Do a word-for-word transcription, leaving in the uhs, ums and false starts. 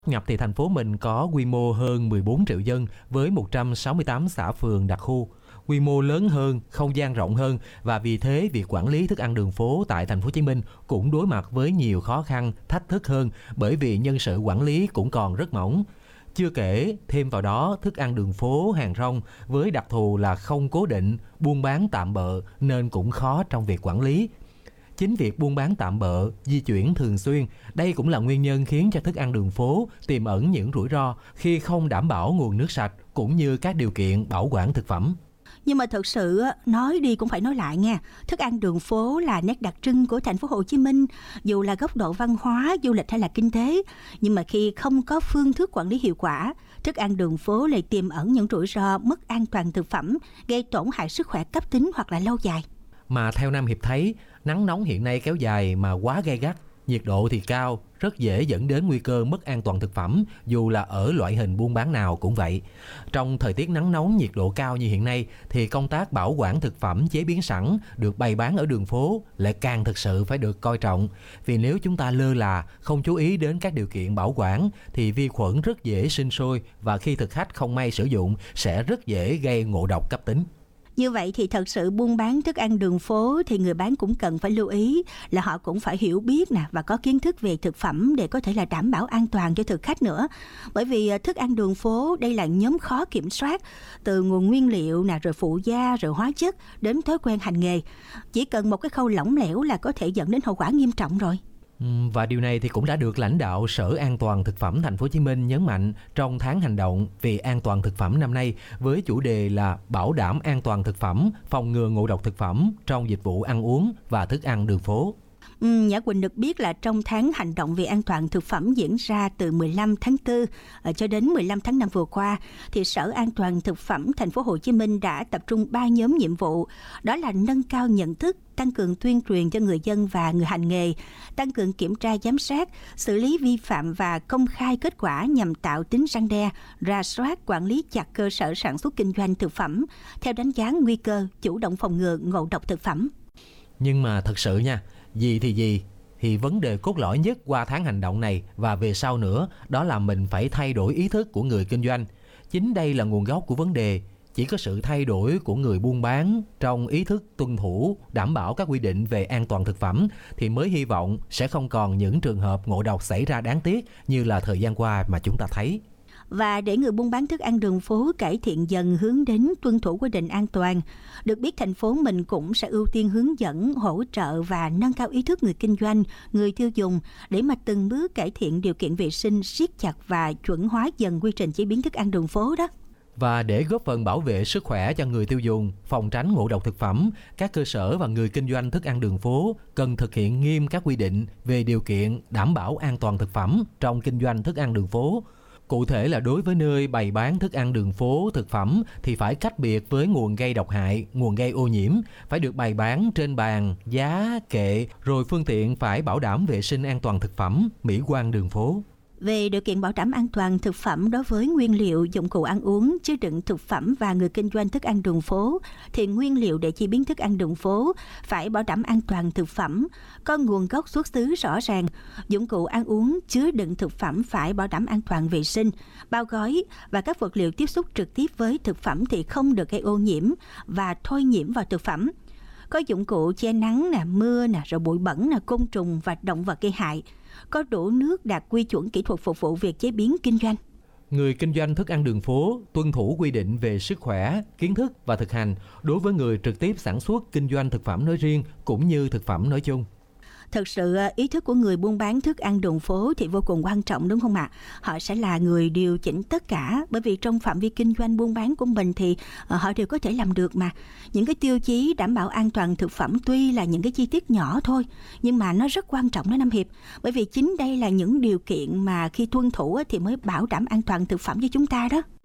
Nhập thì thành phố mình có quy mô hơn mười bốn triệu dân với một trăm sáu mươi tám xã phường đặc khu. Quy mô lớn hơn, không gian rộng hơn và vì thế việc quản lý thức ăn đường phố tại thành phố Hồ Chí Minh cũng đối mặt với nhiều khó khăn, thách thức hơn bởi vì nhân sự quản lý cũng còn rất mỏng. Chưa kể, thêm vào đó thức ăn đường phố hàng rong với đặc thù là không cố định, buôn bán tạm bợ nên cũng khó trong việc quản lý. Chính việc buôn bán tạm bợ, di chuyển thường xuyên, đây cũng là nguyên nhân khiến cho thức ăn đường phố tiềm ẩn những rủi ro khi không đảm bảo nguồn nước sạch cũng như các điều kiện bảo quản thực phẩm. Nhưng mà thật sự nói đi cũng phải nói lại nha, thức ăn đường phố là nét đặc trưng của thành phố Hồ Chí Minh, dù là góc độ văn hóa, du lịch hay là kinh tế. Nhưng mà khi không có phương thức quản lý hiệu quả, thức ăn đường phố lại tiềm ẩn những rủi ro mất an toàn thực phẩm, gây tổn hại sức khỏe cấp tính hoặc là lâu dài. Mà theo Nam Hiệp thấy, nắng nóng hiện nay kéo dài mà quá gay gắt, nhiệt độ thì cao, rất dễ dẫn đến nguy cơ mất an toàn thực phẩm, dù là ở loại hình buôn bán nào cũng vậy. Trong thời tiết nắng nóng nhiệt độ cao như hiện nay thì công tác bảo quản thực phẩm chế biến sẵn được bày bán ở đường phố lại càng thực sự phải được coi trọng. Vì nếu chúng ta lơ là, không chú ý đến các điều kiện bảo quản thì vi khuẩn rất dễ sinh sôi và khi thực khách không may sử dụng sẽ rất dễ gây ngộ độc cấp tính. Như vậy thì thật sự buôn bán thức ăn đường phố thì người bán cũng cần phải lưu ý là họ cũng phải hiểu biết nè và có kiến thức về thực phẩm để có thể là đảm bảo an toàn cho thực khách nữa. Bởi vì thức ăn đường phố đây là nhóm khó kiểm soát, từ nguồn nguyên liệu nè, rồi phụ gia, rồi hóa chất đến thói quen hành nghề. Chỉ cần một cái khâu lỏng lẻo là có thể dẫn đến hậu quả nghiêm trọng rồi. Và điều này thì cũng đã được lãnh đạo Sở An toàn Thực phẩm Thành phố Hồ Chí Minh nhấn mạnh trong tháng hành động về an toàn thực phẩm năm nay với chủ đề là bảo đảm an toàn thực phẩm, phòng ngừa ngộ độc thực phẩm trong dịch vụ ăn uống và thức ăn đường phố. Ừ, Nhã Quỳnh được biết là trong tháng hành động về an toàn thực phẩm diễn ra từ mười lăm tháng tư cho đến mười lăm tháng năm vừa qua, thì Sở An toàn Thực phẩm Thành phố Hồ Chí Minh đã tập trung ba nhóm nhiệm vụ, đó là nâng cao nhận thức, tăng cường tuyên truyền cho người dân và người hành nghề, tăng cường kiểm tra giám sát, xử lý vi phạm và công khai kết quả nhằm tạo tính răn đe, rà soát, quản lý chặt cơ sở sản xuất kinh doanh thực phẩm theo đánh giá nguy cơ, chủ động phòng ngừa ngộ độc thực phẩm. Nhưng mà thật sự nha, gì thì gì, thì vấn đề cốt lõi nhất qua tháng hành động này và về sau nữa đó là mình phải thay đổi ý thức của người kinh doanh. Chính đây là nguồn gốc của vấn đề. Chỉ có sự thay đổi của người buôn bán trong ý thức tuân thủ, đảm bảo các quy định về an toàn thực phẩm thì mới hy vọng sẽ không còn những trường hợp ngộ độc xảy ra đáng tiếc như là thời gian qua mà chúng ta thấy. Và để người buôn bán thức ăn đường phố cải thiện dần hướng đến tuân thủ quy định an toàn, được biết thành phố mình cũng sẽ ưu tiên hướng dẫn, hỗ trợ và nâng cao ý thức người kinh doanh, người tiêu dùng để mà từng bước cải thiện điều kiện vệ sinh, siết chặt và chuẩn hóa dần quy trình chế biến thức ăn đường phố đó. Và để góp phần bảo vệ sức khỏe cho người tiêu dùng, phòng tránh ngộ độc thực phẩm, các cơ sở và người kinh doanh thức ăn đường phố cần thực hiện nghiêm các quy định về điều kiện đảm bảo an toàn thực phẩm trong kinh doanh thức ăn đường phố. Cụ thể là đối với nơi bày bán thức ăn đường phố, thực phẩm thì phải cách biệt với nguồn gây độc hại, nguồn gây ô nhiễm, phải được bày bán trên bàn, giá, kệ, rồi phương tiện phải bảo đảm vệ sinh an toàn thực phẩm, mỹ quan đường phố. Về điều kiện bảo đảm an toàn thực phẩm đối với nguyên liệu, dụng cụ ăn uống, chứa đựng thực phẩm và người kinh doanh thức ăn đường phố, thì nguyên liệu để chế biến thức ăn đường phố phải bảo đảm an toàn thực phẩm, có nguồn gốc xuất xứ rõ ràng. Dụng cụ ăn uống, chứa đựng thực phẩm phải bảo đảm an toàn vệ sinh, bao gói và các vật liệu tiếp xúc trực tiếp với thực phẩm thì không được gây ô nhiễm và thôi nhiễm vào thực phẩm. Có dụng cụ che nắng, nè, mưa, nè, rồi bụi bẩn, nè, côn trùng và động vật gây hại. Có đủ nước đạt quy chuẩn kỹ thuật phục vụ việc chế biến kinh doanh. Người kinh doanh thức ăn đường phố tuân thủ quy định về sức khỏe, kiến thức và thực hành đối với người trực tiếp sản xuất kinh doanh thực phẩm nói riêng cũng như thực phẩm nói chung. Thật sự ý thức của người buôn bán thức ăn đường phố thì vô cùng quan trọng đúng không ạ? Họ sẽ là người điều chỉnh tất cả, bởi vì trong phạm vi kinh doanh buôn bán của mình thì họ đều có thể làm được mà. Những cái tiêu chí đảm bảo an toàn thực phẩm tuy là những cái chi tiết nhỏ thôi, nhưng mà nó rất quan trọng đó Nam Hiệp. Bởi vì chính đây là những điều kiện mà khi tuân thủ thì mới bảo đảm an toàn thực phẩm cho chúng ta đó.